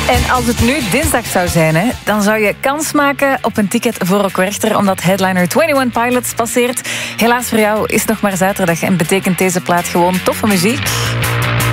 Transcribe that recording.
En als het nu dinsdag zou zijn, hè, dan zou je kans maken op een ticket voor Rock Werchter, omdat headliner 21 Pilots passeert. Helaas voor jou is het nog maar zaterdag en betekent deze plaat gewoon toffe muziek.